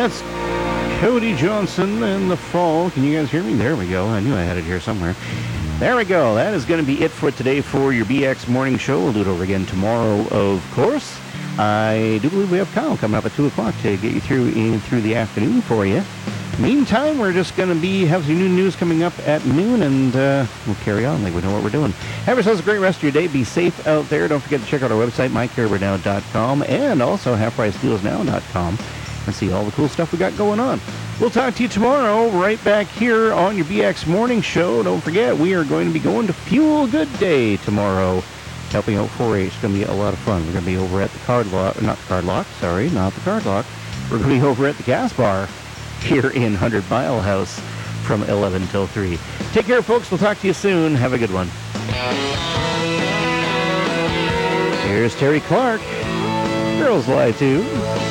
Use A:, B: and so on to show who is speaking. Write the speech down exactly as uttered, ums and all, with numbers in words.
A: That's Cody Johnson and the Fall. Can you guys hear me? There we go. I knew I had it here somewhere. There we go. That is going to be it for today for your B X Morning Show. We'll do it over again tomorrow, of course. I do believe we have Kyle coming up at two o'clock to get you through in through the afternoon for you. Meantime, we're just going to be have some new news coming up at noon, and uh, we'll carry on like we know what we're doing. Have yourselves a great rest of your day. Be safe out there. Don't forget to check out our website, my caribou now dot com, and also half price deals now dot com, and see all the cool stuff we got going on. We'll talk to you tomorrow right back here on your B X Morning Show. Don't forget, we are going to be going to Fuel Good Day tomorrow, helping out four H. It's going to be a lot of fun. We're going to be over at the Card Lock, not the Card Lock, sorry, not the Card Lock. We're going to be over at the Gas Bar here in Hundred Mile House from eleven till three. Take care, folks. We'll talk to you soon. Have a good one. Here's Terry Clark. Girls Lie Too.